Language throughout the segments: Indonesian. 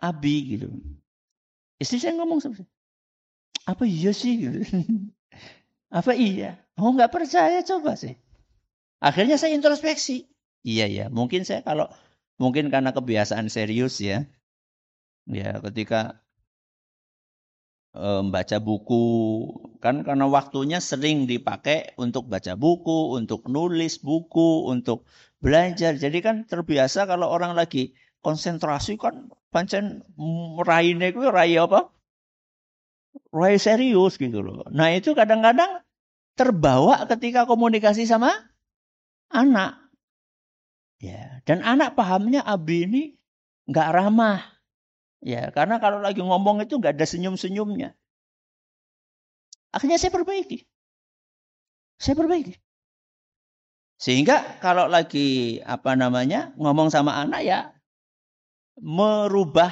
Abi gitu. Istri saya ngomong sama saya, apa iya sih? Gitu. Apa iya? Oh nggak percaya, coba sih. Akhirnya saya introspeksi. Iya ya, mungkin saya mungkin karena kebiasaan serius ya. Ya ketika baca buku, kan karena waktunya sering dipakai untuk baca buku, untuk nulis buku, untuk belajar. Jadi kan terbiasa kalau orang lagi konsentrasi kan pancen raine kuwi rai apa? Rai serius gitu loh. Nah, itu kadang-kadang terbawa ketika komunikasi sama anak. Ya, dan anak pahamnya Abi ini nggak ramah. Ya, karena kalau lagi ngomong itu nggak ada senyum-senyumnya. Akhirnya saya perbaiki. Saya perbaiki. Sehingga kalau lagi ngomong sama anak ya merubah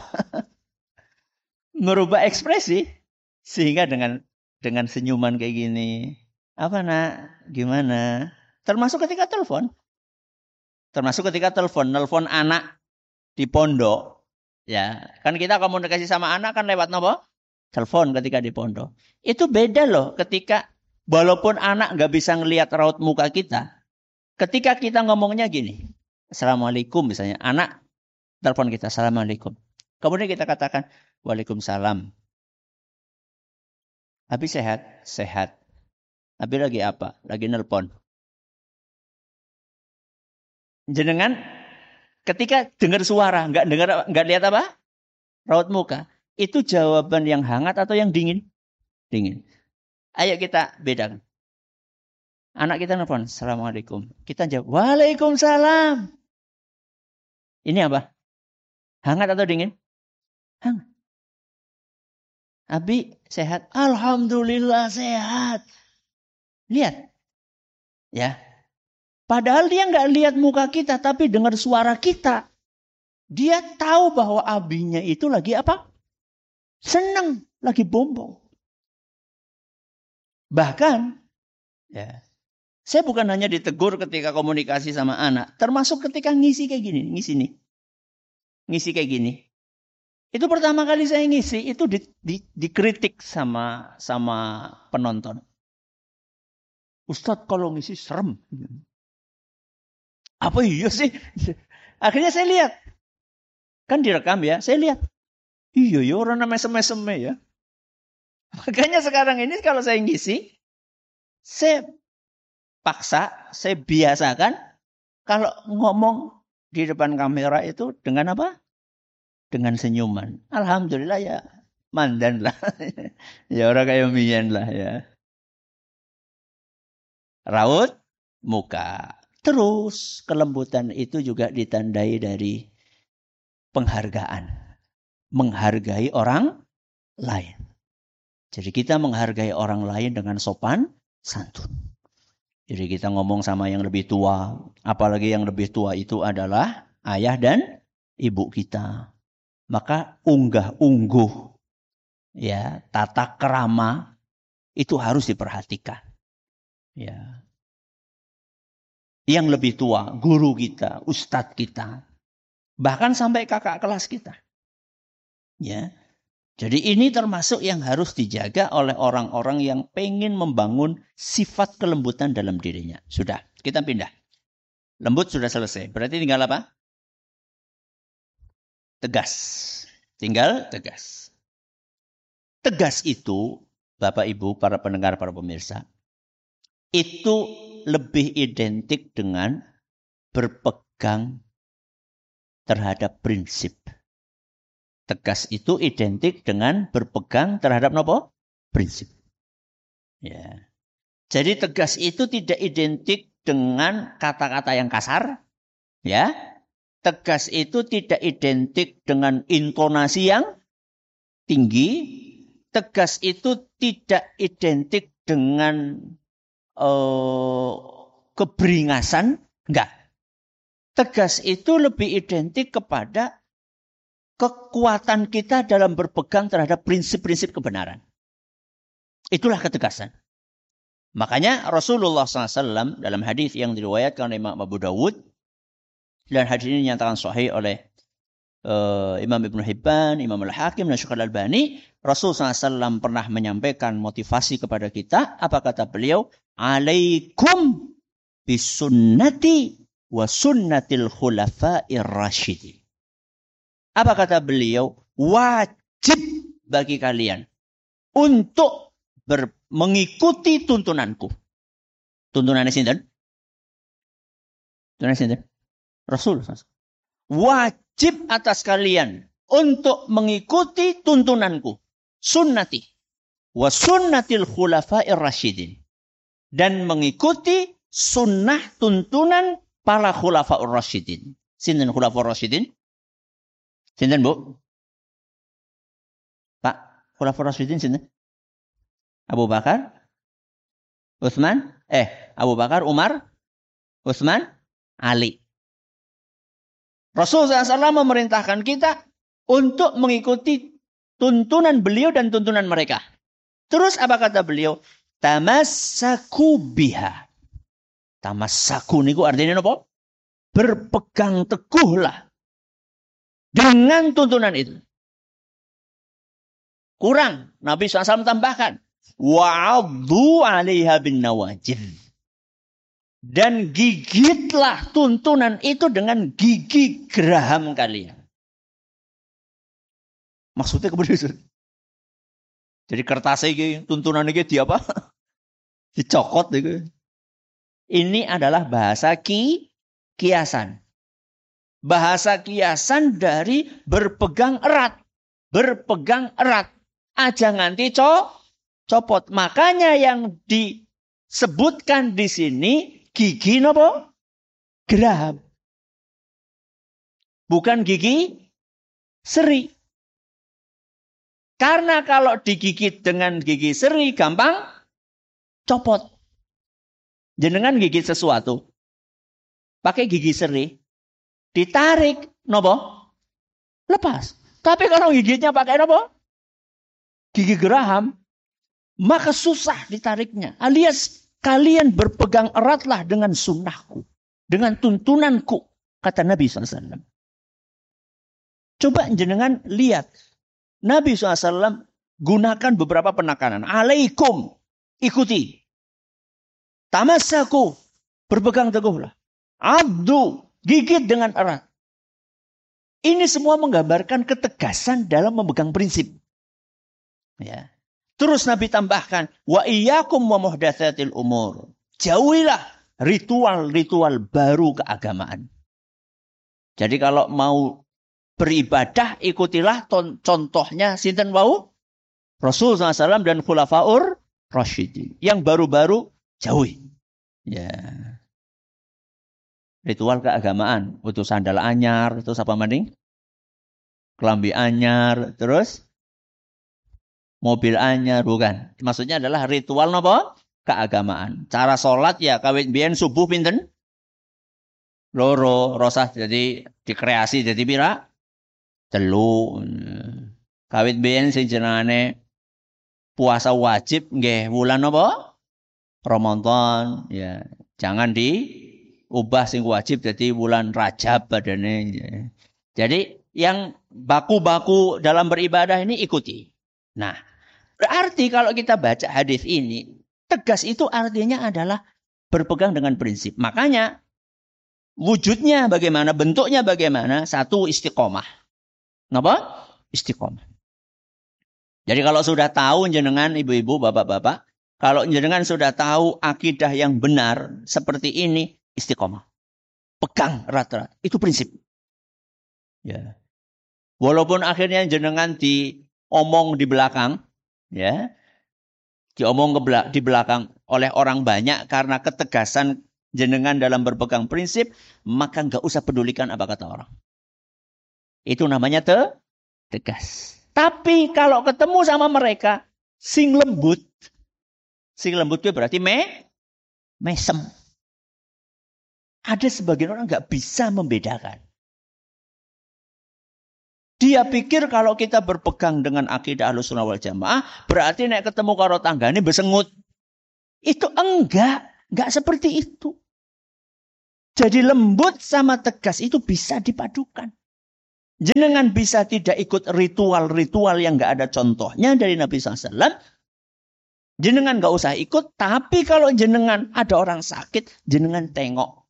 merubah ekspresi sehingga dengan senyuman kayak gini. Apa nak? Gimana? Termasuk ketika telepon. Nelpon anak di pondok. Ya, kan kita komunikasi sama anak kan lewat apa? Telepon ketika di pondok. Itu beda loh ketika walaupun anak nggak bisa ngelihat raut muka kita. Ketika kita ngomongnya gini. Assalamualaikum misalnya. Anak telepon kita. Assalamualaikum. Kemudian kita katakan. Waalaikumsalam. Abi sehat? Sehat. Abi lagi apa? Lagi nelpon. Jenengan ketika dengar suara, nggak lihat apa? Raut muka. Itu jawaban yang hangat atau yang dingin? Dingin. Ayo kita bedakan. Anak kita nelfon, Assalamualaikum. Kita jawab, Waalaikumsalam. Ini apa? Hangat atau dingin? Hangat. Abi sehat? Alhamdulillah sehat. Lihat. Ya. Padahal dia nggak lihat muka kita, tapi dengar suara kita. Dia tahu bahwa abinya itu lagi apa? Senang, lagi bombong. Bahkan, ya, saya bukan hanya ditegur ketika komunikasi sama anak, termasuk ketika ngisi kayak gini, ngisi kayak gini. Itu pertama kali saya ngisi, itu dikritik sama penonton. Ustadz kalau ngisi serem. Apa iya sih? Akhirnya saya lihat. Kan direkam ya, saya lihat. Iya ya orang namanya mesem-mesem ya. Makanya sekarang ini kalau saya ngisi, saya paksa, saya biasakan kalau ngomong di depan kamera itu dengan apa? Dengan senyuman. Alhamdulillah ya mandan lah. Ya orang kayak mian lah ya. Raut muka. Terus kelembutan itu juga ditandai dari penghargaan. Menghargai orang lain. Jadi kita menghargai orang lain dengan sopan santun. Jadi kita ngomong sama yang lebih tua. Apalagi yang lebih tua itu adalah ayah dan ibu kita. Maka unggah-ungguh, ya, tata kerama itu harus diperhatikan. Ya. Yang lebih tua, guru kita, ustadz kita, bahkan sampai kakak kelas kita. Ya. Jadi ini termasuk yang harus dijaga oleh orang-orang yang pengen membangun sifat kelembutan dalam dirinya. Sudah, kita pindah. Lembut sudah selesai. Berarti tinggal apa? Tegas. Tinggal tegas. Tegas itu, Bapak Ibu, para pendengar, para pemirsa, itu lebih identik dengan berpegang terhadap prinsip. Tegas itu identik dengan berpegang terhadap apa? Prinsip. Ya. Jadi tegas itu tidak identik dengan kata-kata yang kasar. Ya. Tegas itu tidak identik dengan intonasi yang tinggi. Tegas itu tidak identik dengan keberingasan. Enggak. Tegas itu lebih identik kepada kekuatan kita dalam berpegang terhadap prinsip-prinsip kebenaran. Itulah ketegasan. Makanya Rasulullah SAW dalam hadis yang diriwayatkan oleh Imam Abu Dawud, dan hadis ini dinyatakan sahih oleh Imam Ibn Hibban, Imam Al-Hakim, dan Syekh Al-Albani, Rasulullah SAW pernah menyampaikan motivasi kepada kita. Apa kata beliau? Alaikum bisunnati wa sunnatil khulafa'ir rasyidin. Apa kata beliau? Wajib bagi kalian untuk mengikuti tuntunanku. Tuntunannya sinten? Tuntunan sinten? Rasul. Wajib atas kalian untuk mengikuti tuntunanku. Sunnati. Wa sunnatil khulafa'ir rasyidin. Dan mengikuti sunnah tuntunan para khulafa'ur rasyidin. Sinten khulafa'ur rasyidin? Sinten, Bu? Pak, khulafa'ur rasyidin sinten? Abu Bakar? Utsman? Abu Bakar, Umar, Utsman, Ali. Rasulullah SAW memerintahkan kita untuk mengikuti tuntunan beliau dan tuntunan mereka. Terus apa kata beliau? Tamassaku biha. Tamassaku niku artinya apa? Berpegang teguhlah dengan tuntunan itu. Kurang. Nabi SAW tambahkan. Wa'addu 'alaiha bin nawajid. Dan gigitlah tuntunan itu dengan gigi geraham kalian. Maksudnya kemudian. Jadi kertas ini, tuntunan ini di apa? Dicokot. Ini adalah bahasa kiasan. Bahasa kiasan dari berpegang erat. Berpegang erat. Aja nganti copot. Makanya yang disebutkan di sini gigi nopo? Geraham. Bukan gigi seri. Karena kalau digigit dengan gigi seri gampang copot. Jenengan gigit sesuatu pakai gigi seri, ditarik nopo? Lepas. Tapi kalau gigitnya pakai nopo? Gigi geraham, maka susah ditariknya. Alias kalian berpegang eratlah dengan sunnahku. Dengan tuntunanku. Kata Nabi SAW. Coba jenengan lihat. Nabi SAW gunakan beberapa penekanan. Alaikum. Ikuti. Tamassaku. Berpegang teguhlah. Abdu. Gigit dengan erat. Ini semua menggambarkan ketegasan dalam memegang prinsip. Ya. Terus Nabi tambahkan, wa iyyakum wa muhdatsatil umur. Jauhilah ritual-ritual baru keagamaan. Jadi kalau mau beribadah, ikutilah contohnya sinten wau? Rasulullah SAW dan khulafaur rasyidin. Yang baru-baru jauhi. Ya. Ritual keagamaan, butuh sandal anyar, terus apa maning? Kelambi anyar, terus mobil anyar, bukan. Maksudnya adalah ritual napa? Keagamaan. Cara sholat ya kawit biyen subuh pinten? Loro, rosah jadi dikreasi jadi pira? Telu. Kawit biyen sing jenengane puasa wajib nggih wulan napa? Ramadan, ya. Jangan diubah sing wajib jadi wulan Rajab badane. Ya. Jadi yang baku-baku dalam beribadah ini ikuti. Nah, berarti kalau kita baca hadis ini, tegas itu artinya adalah berpegang dengan prinsip. Makanya wujudnya bagaimana, bentuknya bagaimana? Satu, istiqomah. Kenapa? Istiqomah. Jadi kalau sudah tahu jenengan ibu-ibu, bapak-bapak, kalau jenengan sudah tahu akidah yang benar seperti ini, istiqomah. Pegang erat-erat. Itu prinsip. Ya. Walaupun akhirnya jenengan diomong di belakang, ya, diomong di belakang oleh orang banyak karena ketegasan jenengan dalam berpegang prinsip, maka nggak usah pedulikan apa kata orang. Itu namanya tegas. Tapi kalau ketemu sama mereka, sing lembut itu berarti mesem. Ada sebagian orang nggak bisa membedakan. Dia pikir kalau kita berpegang dengan akidah Ahlussunnah wal Jamaah, berarti nek ketemu karo tanggane besengut. Itu enggak seperti itu. Jadi lembut sama tegas itu bisa dipadukan. Jenengan bisa tidak ikut ritual-ritual yang nggak ada contohnya dari Nabi SAW. Jenengan nggak usah ikut, tapi kalau jenengan ada orang sakit, jenengan tengok.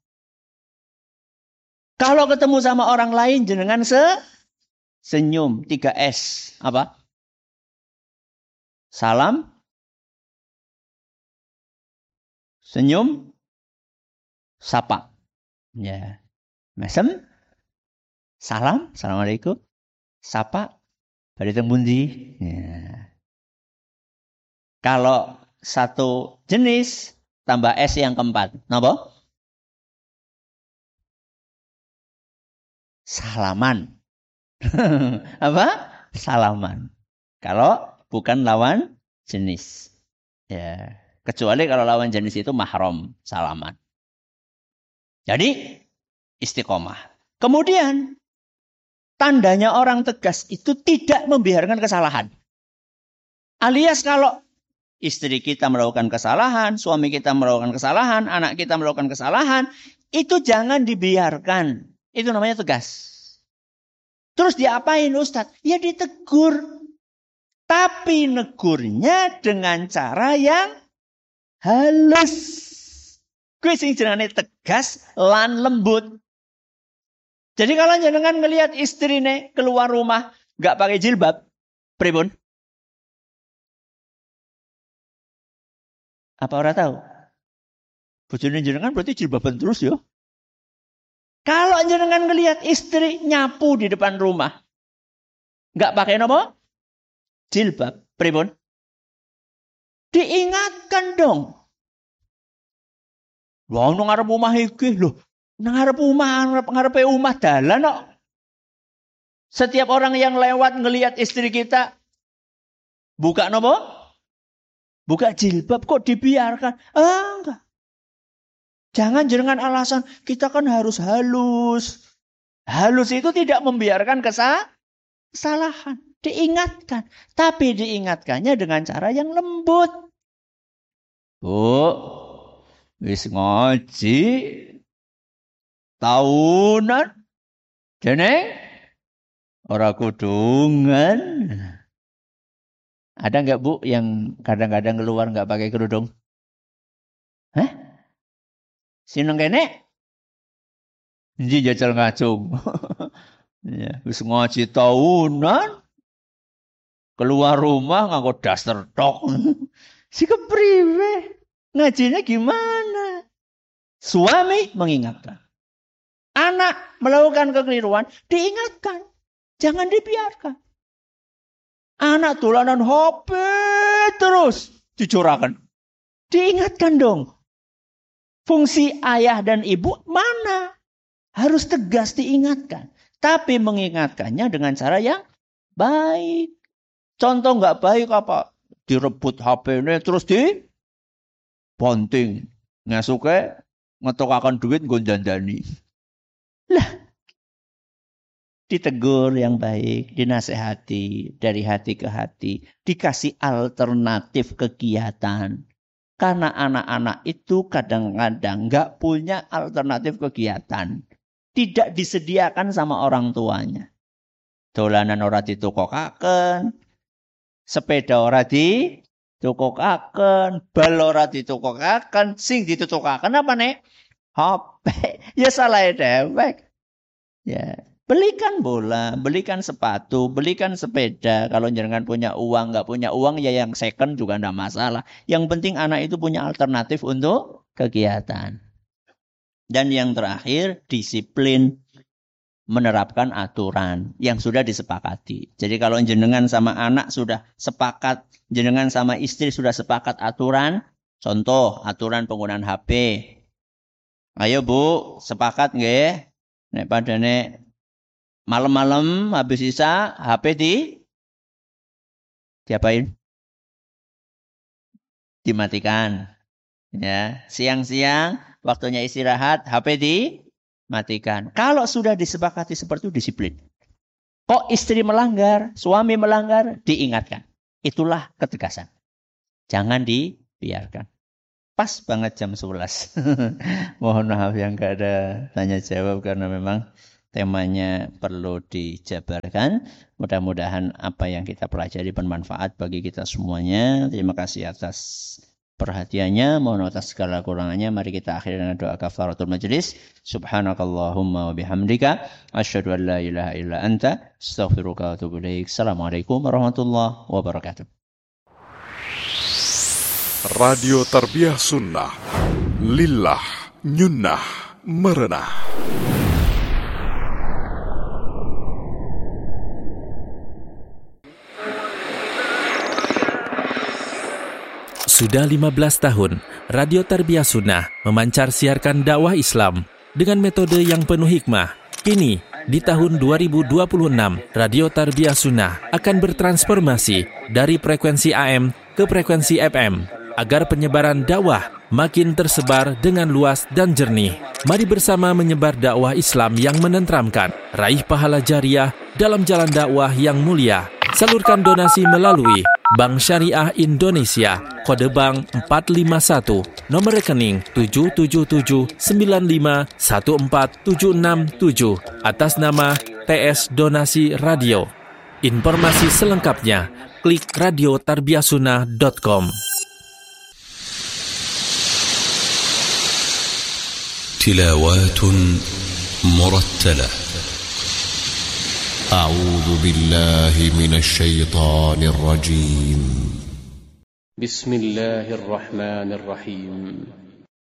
Kalau ketemu sama orang lain, jenengan senyum. 3S. Apa? Salam. Senyum. Sapa. Ya. Mesem. Salam. Assalamualaikum. Sapa. Bari teng pundi? Ya. Kalau satu jenis, tambah S yang keempat. Napa? Salaman. Apa? Salaman. Kalau bukan lawan jenis. Ya. Kecuali kalau lawan jenis itu mahram. Salaman. Jadi, istiqomah. Kemudian, tandanya orang tegas itu tidak membiarkan kesalahan. Alias kalau istri kita melakukan kesalahan, suami kita melakukan kesalahan, anak kita melakukan kesalahan, itu jangan dibiarkan. Itu namanya tegas. Terus diapain Ustadz? Ya ditegur. Tapi negurnya dengan cara yang halus. Kuwi sing jenenge tegas lan lembut. Jadi kalau jenengan ngelihat istrine keluar rumah nggak pakai jilbab, pripun? Apa orang tahu? Bojone jenengan berarti jilbaban terus ya. Kalau jenengan ngelihat istri nyapu di depan rumah, nggak pakai apa? Jilbab, pripun? Diingatkan dong. Wah, nang ngarep omah iki lho. Nang ngarep omah, ngarepe omah dalan kok. Setiap orang yang lewat ngelihat istri kita buka nopo? Buka jilbab kok dibiarkan? Enggak. Jangan dengan alasan kita kan harus halus. Halus itu tidak membiarkan kesalahan. Diingatkan. Tapi diingatkannya dengan cara yang lembut. Bu, wis ngaji tahunan. Jeneng ora kudungan. Ada nggak Bu yang kadang-kadang keluar nggak pakai kerudung? Hah? Sineng kene? Nji jajal ngacung. Ya, wis ngaji tahunan. Keluar rumah nganggo daster tok. Si kepriwe? Ngajinya gimana? Suami mengingatkan. Anak melakukan kekeliruan, diingatkan. Jangan dibiarkan. Anak dolanan HP terus dicurahkan. Diingatkan dong. Fungsi ayah dan ibu mana? Harus tegas diingatkan. Tapi mengingatkannya dengan cara yang baik. Contoh nggak baik apa? Direbut HP-nya terus diponting. Ngasuke ngetokakan duit nggo dandani. Lah, ditegur yang baik, dinasehati dari hati ke hati, dikasih alternatif kegiatan. Karena anak-anak itu kadang-kadang nggak punya alternatif kegiatan. Tidak disediakan sama orang tuanya. Dolanan ora ditukokaken, sepeda ora ditukokaken, bal ora ditukokaken, sing ditukokaken apa nek? HP. Ya salah dewek. Ya, belikan bola, belikan sepatu, belikan sepeda. Kalau jangan punya uang, nggak punya uang ya yang second juga nggak masalah. Yang penting anak itu punya alternatif untuk kegiatan. Dan yang terakhir, disiplin menerapkan aturan yang sudah disepakati. Jadi kalau jenengan sama anak sudah sepakat, jenengan sama istri sudah sepakat aturan, contoh aturan penggunaan HP. Ayo Bu, sepakat nggih? Nek padane malam-malam habis isa HP diapain? Dimatikan. Ya, siang-siang waktunya istirahat HP dimatikan. Kalau sudah disepakati seperti itu disiplin. Kok istri melanggar, suami melanggar, diingatkan. Itulah ketegasan. Jangan dibiarkan. Pas banget jam 11. Mohon maaf yang gak ada tanya jawab karena memang temanya perlu dijabarkan. Mudah-mudahan apa yang kita pelajari bermanfaat bagi kita semuanya. Terima kasih atas perhatiannya. Mohon atas segala kurangannya. Mari kita akhiri dengan doa kafaratul majlis. Subhanakallahumma wa bihamdika asyhadu an la ilaha illa anta astaghfiruka wa atubu ilaik. Assalamualaikum warahmatullahi wabarakatuh. Radio Tarbiyah Sunnah Lillah Nyunnah Merenah. Sudah 15 tahun, Radio Tarbiyah Sunnah memancar siarkan dakwah Islam dengan metode yang penuh hikmah. Kini, di tahun 2026, Radio Tarbiyah Sunnah akan bertransformasi dari frekuensi AM ke frekuensi FM agar penyebaran dakwah makin tersebar dengan luas dan jernih. Mari bersama menyebar dakwah Islam yang menenteramkan, raih pahala jariah dalam jalan dakwah yang mulia. Salurkan donasi melalui Bank Syariah Indonesia, kode bank 451, nomor rekening 777951476 atas nama TS Donasi Radio. Informasi selengkapnya klik radiotarbiyahsunnah.com. تلاوات مرتلة. أعوذ بالله من الشيطان الرجيم. بسم الله الرحمن الرحيم.